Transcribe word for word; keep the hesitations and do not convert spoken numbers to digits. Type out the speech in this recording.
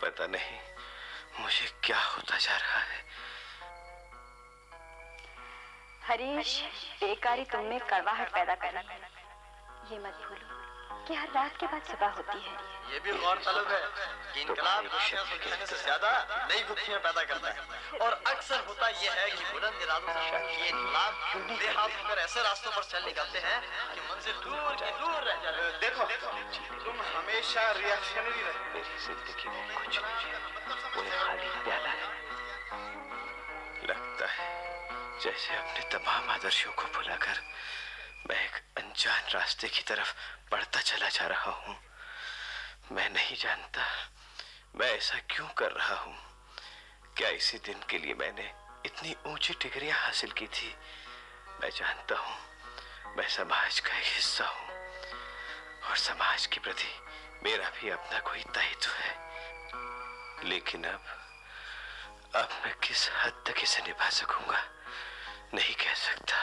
पता नहीं मुझे क्या होता जा रहा है। हरीश, बेकारी तुम में कड़वाहट पैदा कर रही है। ये मत भूलो कि हर रात के बाद सुबह होती है। ये भी गौरतलब है कि इनकलाब खुशियां सुलझाने से ज्यादा नई खुशियां पैदा करता है। और अक्सर होता यह है कि बुलंद इरादों से ये इनकलाब बेहाल होकर ऐसे रास्तों पर चल निकलते हैं कि मंजिल दूर की दूर रह जाती है। देखो, तुम हमेशा रिएक्शनरी रहे। मेरी जिंदगी में कुछ नहीं, वो एक खाली प्याला है। लगता है जैसे अपने तमाम आदर्शों को भुलाकर मैं एक अनजान रास्ते की तरफ बढ़ता चला जा रहा हूँ। मैं नहीं जानता मैं ऐसा क्यों कर रहा हूँ। क्या इसी दिन के लिए मैंने इतनी ऊंची डिग्रियां हासिल की थी? मैं जानता हूँ मैं समाज का एक हिस्सा हूँ और समाज के प्रति मेरा भी अपना कोई दायित्व है। लेकिन अब अब मैं किस हद तक इसे निभा सकूंगा नहीं कह सकता।